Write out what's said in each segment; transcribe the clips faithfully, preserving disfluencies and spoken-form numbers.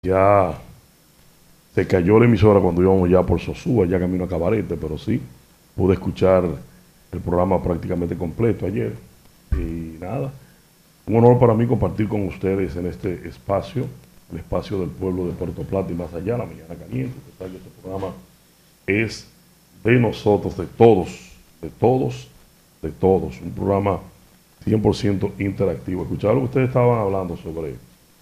Ya se cayó la emisora cuando íbamos ya por Sosúa, ya camino a Cabarete, pero sí, pude escuchar el programa prácticamente completo ayer. Y nada, un honor para mí compartir con ustedes en este espacio, el espacio del pueblo de Puerto Plata y más allá, la Mañana Caliente. Usted sabe que este programa es de nosotros, de todos, de todos, de todos. Un programa cien por ciento interactivo. Escuchaba lo que ustedes estaban hablando sobre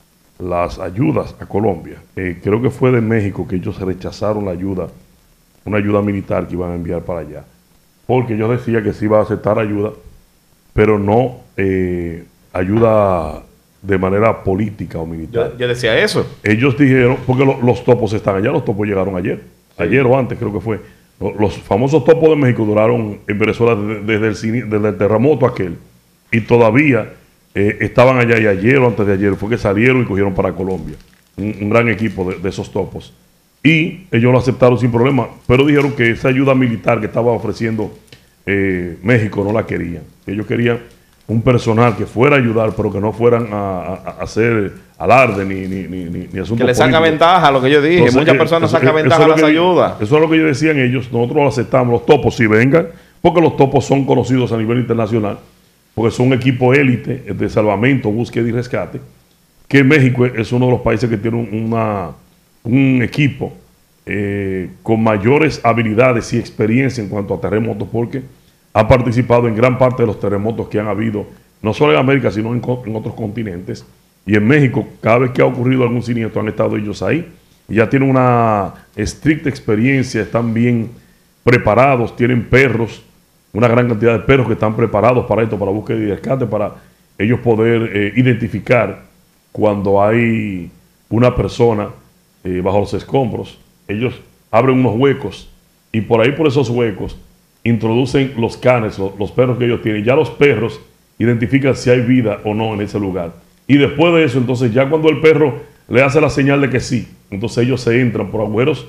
las ayudas a Colombia. Eh, creo que fue de México que ellos rechazaron la ayuda, una ayuda militar que iban a enviar para allá. Porque ellos decían que sí iba a aceptar ayuda, pero no eh, ayuda de manera política o militar. Yo, yo decía eso. Ellos dijeron, porque lo, los topos están allá, los topos llegaron ayer, sí. ayer o antes creo que fue. Los, los famosos topos de México duraron en Venezuela desde, desde, el, desde el terremoto aquel, y todavía eh, estaban allá, y ayer o antes de ayer fue que salieron y cogieron para Colombia. Un, un gran equipo de, de esos topos. Y ellos lo aceptaron sin problema, pero dijeron que esa ayuda militar que estaba ofreciendo eh, México no la querían. Ellos querían un personal que fuera a ayudar, pero que no fueran a, a, a hacer alarde ni, ni, ni, ni, ni asunto que le saca político. Ventaja a lo que yo dije. Entonces, muchas eh, personas sacan ventaja a las ayudas. Eso es lo que ellos decían ellos. Nosotros lo aceptamos. Los topos si vengan, porque los topos son conocidos a nivel internacional, porque son un equipo élite de salvamento, búsqueda y rescate, que México es uno de los países que tiene una, un equipo eh, con mayores habilidades y experiencia en cuanto a terremotos, porque ha participado en gran parte de los terremotos que han habido, no solo en América, sino en, en otros continentes. Y en México, cada vez que ha ocurrido algún siniestro, han estado ellos ahí. Y ya tienen una estricta experiencia, están bien preparados, tienen perros, una gran cantidad de perros que están preparados para esto, para búsqueda y rescate, para ellos poder eh, identificar cuando hay una persona eh, bajo los escombros. Ellos abren unos huecos y por ahí, por esos huecos, introducen los canes, los, los perros que ellos tienen. Ya los perros identifican si hay vida o no en ese lugar. Y después de eso, entonces ya cuando el perro le hace la señal de que sí, entonces ellos se entran por agujeros,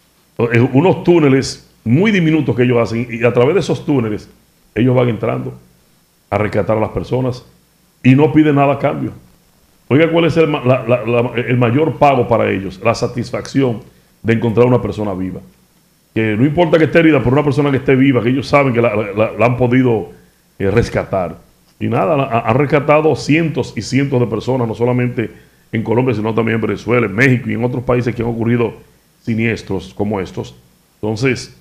unos túneles muy diminutos que ellos hacen, y a través de esos túneles ellos van entrando a rescatar a las personas y no piden nada a cambio. Oiga, ¿cuál es el, la, la, la, el mayor pago para ellos? La satisfacción de encontrar una persona viva. Que no importa que esté herida, pero una persona que esté viva, que ellos saben que la, la, la han podido eh, rescatar. Y nada, han rescatado cientos y cientos de personas, no solamente en Colombia, sino también en Venezuela, en México y en otros países que han ocurrido siniestros como estos. Entonces,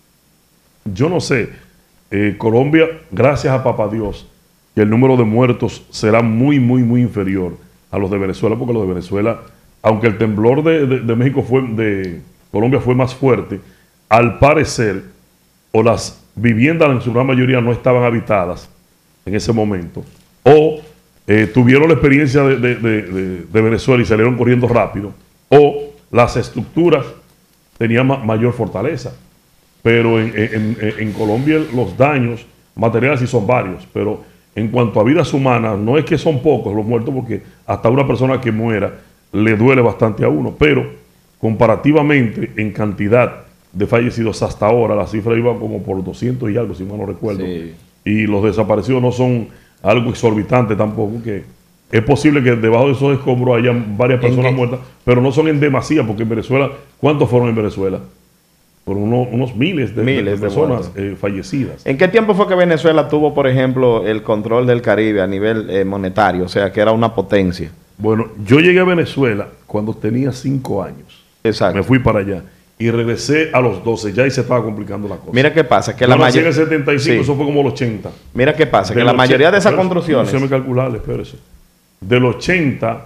yo no sé, eh, Colombia, gracias a Papá Dios, que el número de muertos será muy, muy, muy inferior a los de Venezuela, porque los de Venezuela, aunque el temblor de, de, de México fue, de Colombia fue más fuerte, al parecer, o las viviendas en su gran mayoría no estaban habitadas en ese momento, o eh, tuvieron la experiencia de, de, de, de, de Venezuela y salieron corriendo rápido, o las estructuras tenían ma mayor fortaleza. Pero en, en, en Colombia los daños materiales sí son varios, pero en cuanto a vidas humanas, no es que son pocos los muertos, porque hasta una persona que muera le duele bastante a uno, pero comparativamente en cantidad de fallecidos hasta ahora, la cifra iba como por doscientos y algo, si mal no recuerdo. Sí. Y los desaparecidos no son algo exorbitante tampoco, que es posible que debajo de esos escombros haya varias personas muertas, pero no son en demasía, porque en Venezuela, ¿cuántos fueron en Venezuela? Por uno, unos miles de, miles de personas de eh, fallecidas. ¿En qué tiempo fue que Venezuela tuvo, por ejemplo, el control del Caribe a nivel eh, monetario? O sea, que era una potencia. Bueno, yo llegué a Venezuela cuando tenía cinco años. Exacto. Me fui para allá. Y regresé a los doce, ya ahí se estaba complicando la cosa. Mira qué pasa, que la mayoría... en el setenta y cinco, sí. Eso fue como el ochenta. Mira qué pasa, que la mayoría de esas construcciones... No se me calcular, espérese. Del ochenta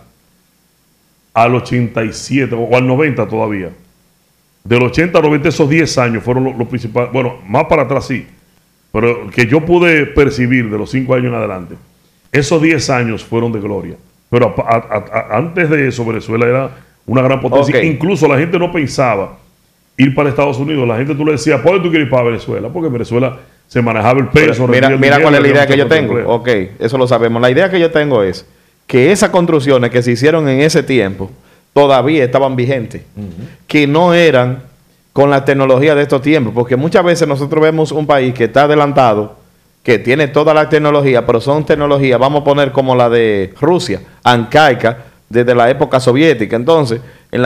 al ochenta y siete, o al noventa todavía. Del ochenta al noventa, esos diez años fueron los, los principales... Bueno, más para atrás sí. Pero que yo pude percibir de los cinco años en adelante, esos diez años fueron de gloria. Pero a, a, a, antes de eso, Venezuela era una gran potencia. Okay. Incluso la gente no pensaba ir para Estados Unidos. La gente, tú le decías, ¿por qué tú quieres ir para Venezuela? Porque en Venezuela se manejaba el peso. Mira, el mira dinero, cuál es la idea que yo tengo. Ok, eso lo sabemos. La idea que yo tengo es que esas construcciones que se hicieron en ese tiempo todavía estaban vigentes. Uh-huh. Que no eran con la tecnología de estos tiempos. Porque muchas veces nosotros vemos un país que está adelantado, que tiene toda la tecnología, pero son tecnologías, vamos a poner como la de Rusia, arcaica, desde la época soviética. Entonces,